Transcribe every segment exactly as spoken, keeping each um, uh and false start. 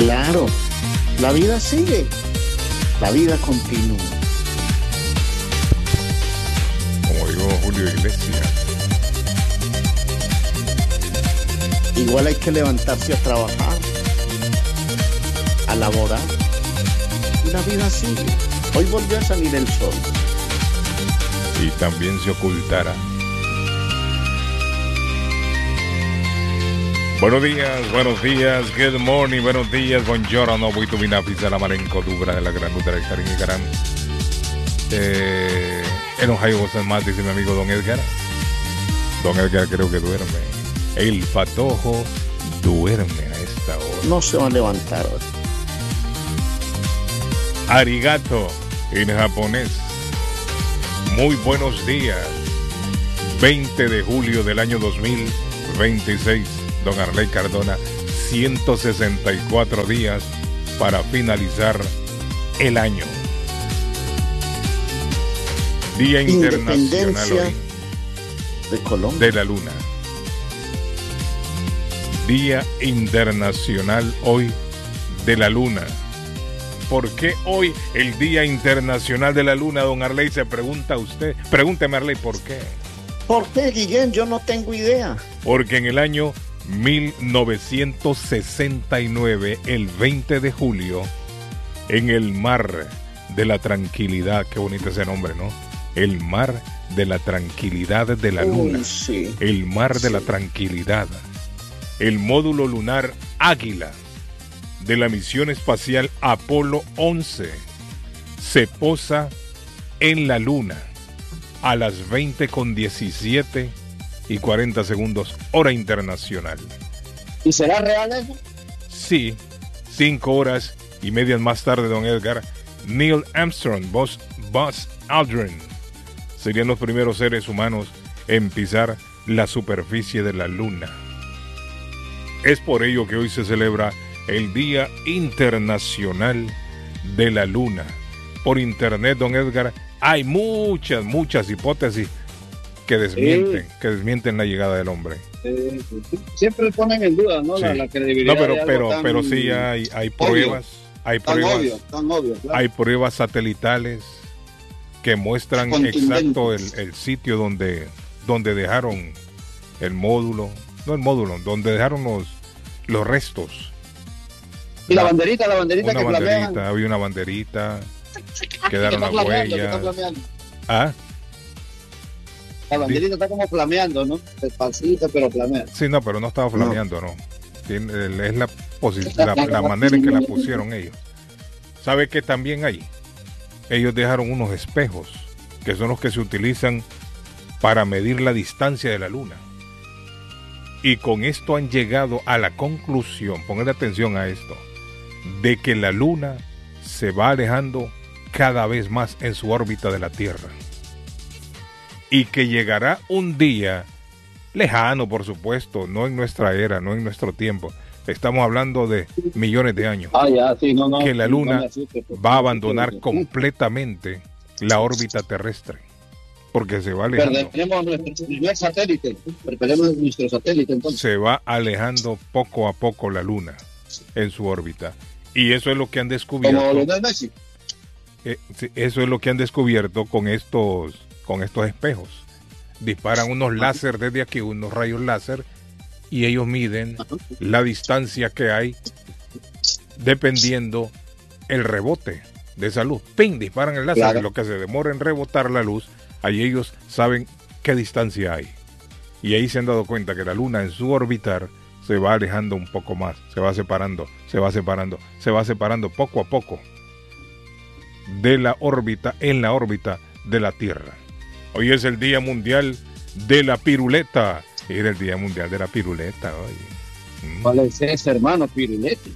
Claro, la vida sigue, la vida continúa. Como dijo Julio Iglesias. Igual hay que levantarse a trabajar, a laborar. Y la vida sigue. Hoy volvió a salir el sol. Y también se ocultará. Buenos días, buenos días, good morning, buenos días, buongiorno, voi tu binafis la marenco dubra de la gran luta de Karin y Karan. Eh, en Ohio, San más, dice mi amigo Don Edgar. Don Edgar creo que duerme. El patojo duerme a esta hora. No se va a levantar hoy. Arigato en japonés. Muy buenos días. veinte de julio del año dos mil veintiséis. Don Arley Cardona, ciento sesenta y cuatro días para finalizar el año. Día Internacional hoy de Colombia. de la Luna. Día Internacional hoy de la Luna. ¿Por qué hoy el Día Internacional de la Luna, don Arley? Se pregunta usted. Pregúnteme, Arley, ¿por qué? ¿Por qué, Guillén? Yo no tengo idea. Porque en el año mil novecientos sesenta y nueve, el veinte de julio, en el Mar de la Tranquilidad, qué bonito ese nombre, ¿no? El Mar de la Tranquilidad de la Luna. Uy, sí. El Mar de Sí. la Tranquilidad. El módulo lunar Águila de la misión espacial Apolo once se posa en la Luna a las veinte con diecisiete y cuarenta segundos, hora internacional. ¿Y será real eso? Sí, cinco horas y medias más tarde, don Edgar, Neil Armstrong, Buzz, Buzz Aldrin serían los primeros seres humanos en pisar la superficie de la Luna. Es por ello que hoy se celebra el Día Internacional de la Luna. Por internet, don Edgar, hay muchas, muchas hipótesis que desmienten, sí. que desmienten la llegada del hombre. Eh, siempre ponen en duda, ¿no? Sí. La, la credibilidad. No, pero, de algo pero, tan pero sí hay, hay pruebas, hay tan pruebas, obvio, tan obvio, claro. hay pruebas satelitales que muestran exacto el, el sitio donde, donde dejaron el módulo, no el módulo, donde dejaron los, los restos. Y la, la banderita, la banderita una que banderita, flamean. había una banderita, quedaron las huellas. ¿Ah? La banderita está como flameando, ¿no? Despacito, pero flamea. Sí, no, pero no estaba flameando, no. no. Tiene, es la, la, la manera en que la pusieron ellos. ¿Sabe qué también hay? Ellos dejaron unos espejos, que son los que se utilizan para medir la distancia de la Luna. Y con esto han llegado a la conclusión, pongan atención a esto, de que la Luna se va alejando cada vez más en su órbita de la Tierra. Y que llegará un día lejano, por supuesto, no en nuestra era, no en nuestro tiempo. Estamos hablando de millones de años. Ah, ya, sí, no, no, que la Luna no asustes, va a abandonar completamente la órbita terrestre. Porque se va alejando. Perderemos nuestro primer satélite. Perderemos nuestro satélite, entonces. Se va alejando poco a poco la Luna en su órbita. Y eso es lo que han descubierto. Como Lionel Messi. Eh, eso es lo que han descubierto con estos, con estos espejos. Disparan unos láser desde aquí, unos rayos láser, y ellos miden la distancia que hay dependiendo el rebote de esa luz. ¡Ping! Disparan el láser, claro. Lo que se demora en rebotar la luz, ahí ellos saben qué distancia hay. Y ahí se han dado cuenta que la Luna en su orbitar se va alejando un poco más, se va separando, se va separando, se va separando poco a poco de la órbita, en la órbita de la Tierra. Hoy es el Día Mundial de la Piruleta. Era el Día Mundial de la Piruleta hoy. Mm. ¿Cuál es ese, hermano, piruleta?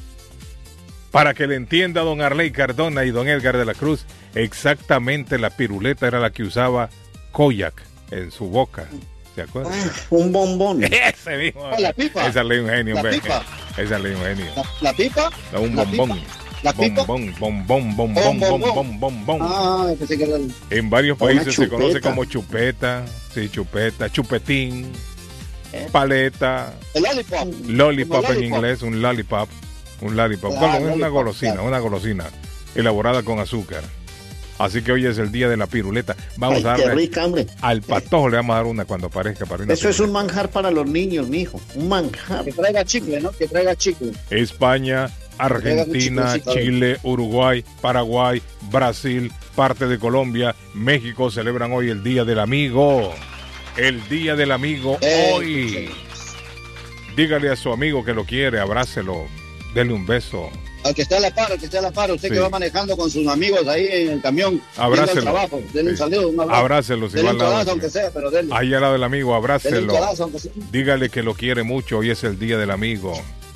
Para que le entienda don Arley Cardona y don Edgar de la Cruz, exactamente la piruleta era la que usaba Koyak en su boca. ¿Se acuerdan? Ah, un bombón. Ese mismo. Oh, la pipa. Esa ley un genio. La pipa. Esa ley un genio. ¿La, la pipa? No, un ¿La bombón. Pipa? ¿La pipa? Bombón, bombón, bombón, bombón, bombón. Ah, pensé que era el... En varios países se chupeta. conoce como chupeta, sí, chupeta, chupetín, paleta, el lollipop. lollipop en lollipop. inglés, un lollipop. Un lollipop. Claro, Bueno, es una lollipop, golosina, claro. una golosina elaborada con azúcar. Así que hoy es el día de la piruleta. Vamos Ay, a qué darle rica, hombre. al patojo, le vamos a dar una cuando aparezca para una Eso es un piruleta. manjar para los niños, mijo. Un manjar. Que traiga chicle, ¿no? Que traiga chicle. España, Argentina, Traiga un Chile, Uruguay, Paraguay, Brasil, parte de Colombia, México celebran hoy el Día del Amigo. El Día del Amigo Eh, hoy. Dígale a su amigo que lo quiere, abrácelo, dele un beso. Al que esté a la par, al que esté a la par, usted Sí. que va manejando con sus amigos ahí en el camión, Abrácelo. yendo al trabajo, denle un Sí. saludo, un abrazo. Abrácelo si Denle va un al lado codazo, suyo. aunque sea, pero denle. Ahí al lado del amigo, Denle un abrácelo. codazo, aunque sea. Dígale que lo quiere mucho, hoy es el Día del Amigo.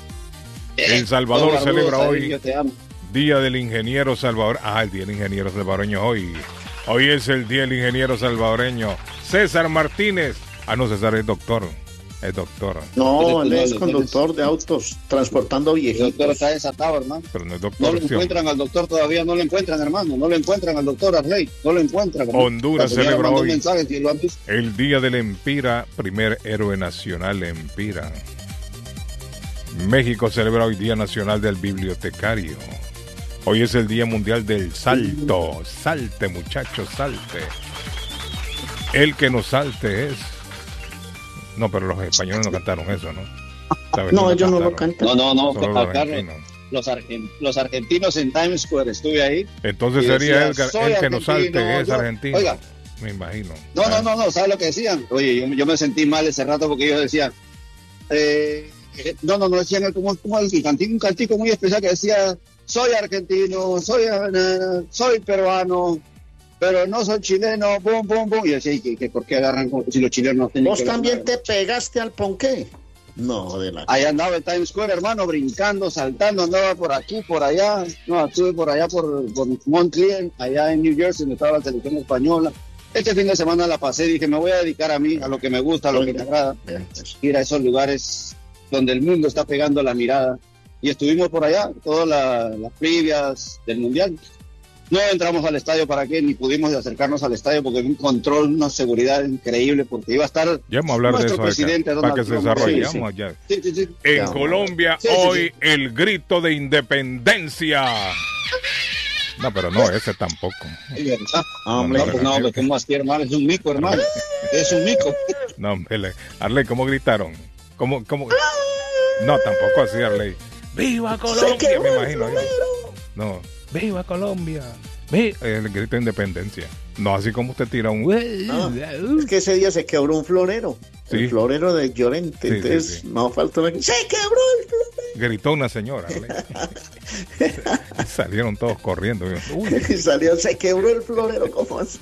El Salvador Todos barbudos celebra ahí, hoy yo te amo. Día del Ingeniero Salvador. Ah, el Día del Ingeniero Salvadoreño hoy. Hoy es el Día del Ingeniero Salvadoreño. César Martínez. Ah, no, César es doctor. Es doctor. No, él es No, conductor de autos, transportando El doctor viejitos. está desatado, hermano. Pero no es No doctor. lo sí, encuentran al doctor todavía, no lo encuentran, hermano. No lo encuentran al doctor Arley, no lo encuentran. hermano. Honduras La señora celebra mandó un hoy mensaje, si lo han visto. el Día del Empira, primer héroe nacional Empira. México celebra hoy Día Nacional del Bibliotecario. Hoy es el Día Mundial del Salto. Salte, muchachos, salte. El que no salte es... No, pero los españoles no cantaron eso, ¿no? ¿Sabes? No, ellos no lo cantaron. cantan. No, no, no, Solo los acá argentinos. los, argen- los argentinos en Times Square, estuve ahí. Entonces Y sería decía, Edgar, "Soy el que no salte argentino, es yo". argentino. Oiga. Me imagino. No, Ah, no, no, no, ¿sabes lo que decían? Oye, yo, yo me sentí mal ese rato porque ellos decían, eh, eh, no, no, no decían el- como, como el cantico, un cantico muy especial que decía, soy argentino, soy, eh, soy peruano, pero no soy chileno, pum, pum, pum. Y yo decía, ¿y qué, qué, por qué agarran como si los chilenos no tienen ¿Vos que ver también nada? te pegaste al ponqué? No, de la... Allá andaba en Times Square, hermano, brincando, saltando, andaba por aquí, por allá. No, estuve por allá, por, por Montclair, allá en New Jersey, donde estaba la selección española. Este fin de semana la pasé, dije, me voy a dedicar a mí, a lo que me gusta, a lo que me agrada. Ir a esos lugares donde el mundo está pegando la mirada. Y estuvimos por allá, todas la- las previas del Mundial. No entramos al estadio para qué, ni pudimos acercarnos al estadio porque había un control, una seguridad increíble, porque iba a estar Ya vamos a hablar de nuestro eso acá, presidente para Donald que se Trump. desarrolle. Sí, sí. Vamos allá. Sí, sí, sí. En Ya. Colombia, Sí, sí, hoy sí. el grito de independencia. No, pero no, ese tampoco. Es verdad. Hombre, No, pues no, pues ¿cómo así, hermano? Es un mico, hermano. Es un mico. No, hombre, le- Arley, ¿cómo gritaron? ¿Cómo, cómo? No, tampoco así, Arley. ¡Viva Colombia! quebró Me el imagino. yo. No, ¡viva Colombia! Vi- El grito de independencia. No, así como usted tira un... No, es que ese día se quebró un florero. Sí. El florero de Llorente. Sí, sí, Entonces, sí. no faltó una... ¡Se quebró el florero! Gritó una señora. Arley. Salieron todos corriendo. Uy, Y salió, se quebró el florero, ¿cómo así?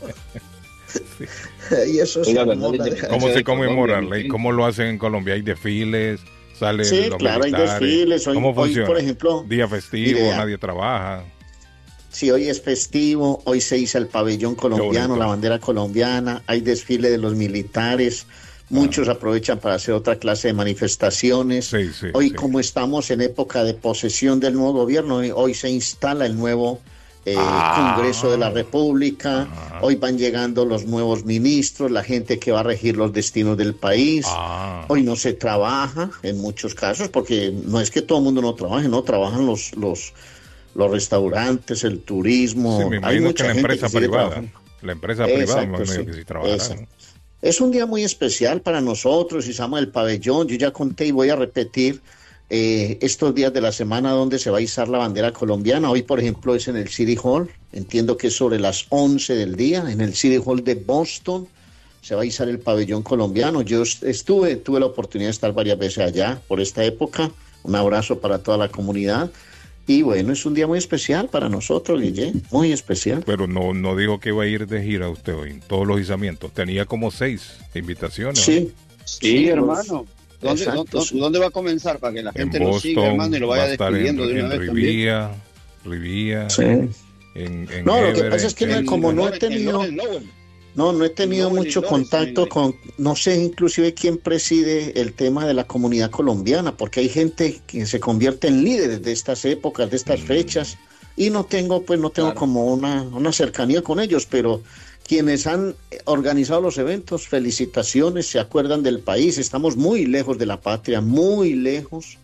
Y eso se Oiga, armó ¿verdad? la- De- ¿cómo de se conmemora, Colombia, Arley? sí. ¿Cómo lo hacen en Colombia? ¿Hay desfiles? ¿Salen Sí, los claro, hay militares? desfiles. Hoy, ¿Cómo hoy, funciona? por ejemplo, Día festivo, mire, nadie trabaja. si hoy es festivo, hoy se hizo el pabellón colombiano, bonito. la bandera colombiana, hay desfile de los militares, muchos aprovechan para hacer otra clase de manifestaciones. Sí, sí, hoy, sí. como estamos en época de posesión del nuevo gobierno, hoy, hoy se instala el nuevo eh, Ah. Congreso de la República, Ah. hoy van llegando los nuevos ministros, la gente que va a regir los destinos del país. Ah, Hoy no se trabaja en muchos casos, porque no es que todo el mundo no trabaje, no trabajan los los los restaurantes, el turismo. sí, me Hay imagino que mucha la gente empresa que sigue privada. trabajando. La empresa privada, me Exacto, imagino sí. que sí trabajará, Exacto. ¿no? Es un día muy especial para nosotros, izamos el pabellón. Yo ya conté y voy a repetir eh, estos días de la semana donde se va a izar la bandera colombiana. Hoy, por ejemplo, es en el City Hall. Entiendo que es sobre las once del día, en el City Hall de Boston. Se va a izar el pabellón colombiano. Yo estuve, tuve la oportunidad de estar varias veces allá por esta época. Un abrazo para toda la comunidad. Y bueno, es un día muy especial para nosotros, Guille, muy especial. Pero no, no dijo que iba a ir de gira usted hoy, en todos los izamientos. Tenía como seis invitaciones. Sí, Sí, hermano. ¿Dónde, Exacto, dónde- sí. ¿Dónde va a comenzar? Para que la En gente lo siga, Boston, hermano, y lo va vaya a estar en, despidiendo de una en vez también. Rivía, Rivía, sí. en, en No, lo que Everett, pasa es que no- en- como no he En tenido- Lawrence, en Lawrence. No, no he tenido No, mucho ni no, contacto ni- con, no sé inclusive quién preside el tema de la comunidad colombiana, porque hay gente que se convierte en líderes de estas épocas, de estas Mm. fechas, y no tengo, pues no tengo Claro. como una, una cercanía con ellos, pero quienes han organizado los eventos, felicitaciones, se acuerdan del país, estamos muy lejos de la patria, muy lejos,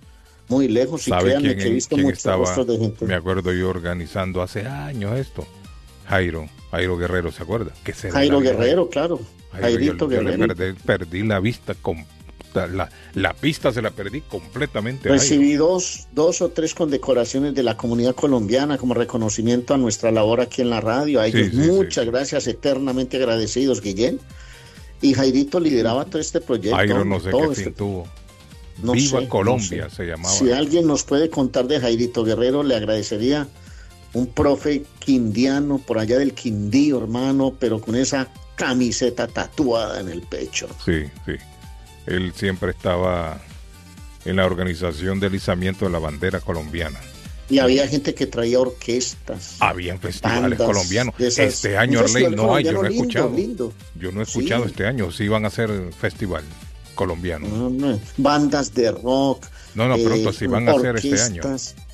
muy lejos, y créanme que he visto muchos estaba, rostros de gente. Me acuerdo yo organizando hace años esto. Jairo, Jairo Guerrero, ¿se acuerda? Que se Jairo Guerrero, claro. Jairo, Jairito yo, yo Guerrero. le perdí, perdí la vista con la, la pista se la perdí completamente. Recibí dos, dos o tres condecoraciones de la comunidad colombiana como reconocimiento a nuestra labor aquí en la radio. A ellos sí, sí, muchas sí. gracias, eternamente agradecidos, Guillén. Y Jairito lideraba todo este proyecto. Jairo no sé qué este... fin tuvo. No Viva sé, Colombia no sé. se llamaba. Si alguien nos puede contar de Jairito Guerrero, le agradecería. Un profe quindiano por allá del Quindío, hermano, pero con esa camiseta tatuada en el pecho. Sí, sí. Él siempre estaba en la organización del izamiento de la bandera colombiana. Y había gente que traía orquestas. Habían festivales colombianos. Esas, este año, Arley, no hay, yo no he lindo, escuchado. Lindo. Yo no he escuchado sí. este año. Sí van a hacer festival colombiano. No, no. Bandas de rock. No, no, pronto eh, sí van a hacer este año.